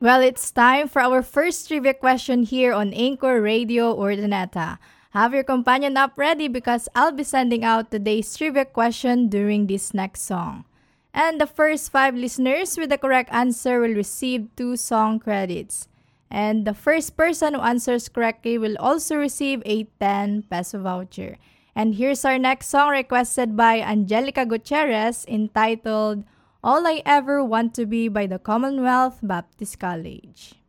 Well, it's time for our first trivia question here on Anchor Radio Ordinata. Have your companion up ready because I'll be sending out today's trivia question during this next song. And the first five listeners with the correct answer will receive two song credits. And the first person who answers correctly will also receive a 10 peso voucher. And here's our next song requested by Angelica Gutierrez entitled All I Ever Want to Be by the Commonwealth Baptist College.